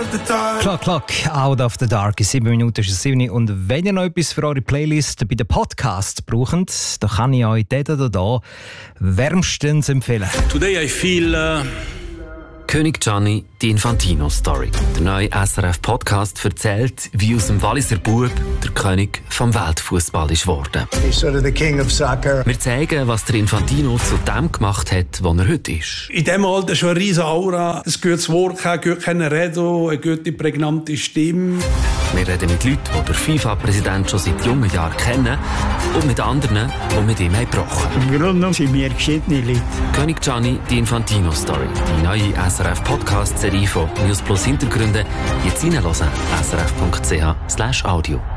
Clock, Out of the Dark. In 7 Minuten ist es 7 Uhr. Und wenn ihr noch etwas für eure Playlist bei den Podcasts braucht, dann kann ich euch dort oder da wärmstens empfehlen. Today I feel... König Gianni, die Infantino-Story. Der neue SRF-Podcast erzählt, wie aus dem Walliser Bub der König vom Weltfußball ist geworden. He's sort of the king of soccer. Wir zeigen, was der Infantino zu dem gemacht hat, wo er heute ist. In diesem Alter schon eine riesige Aura, ein gutes Wort, ein gutes Reden, eine gute, prägnante Stimme. Wir reden mit Leuten, die den FIFA-Präsident schon seit jungen Jahren kennen und mit anderen, die mit ihm gebrochen haben. Im Grunde genommen sind wir geschiedene Leute. König Gianni, die Infantino-Story. Die neue SRF-Podcast-Serie von News Plus Hintergründe. Jetzt reinhören. srf.ch/audio.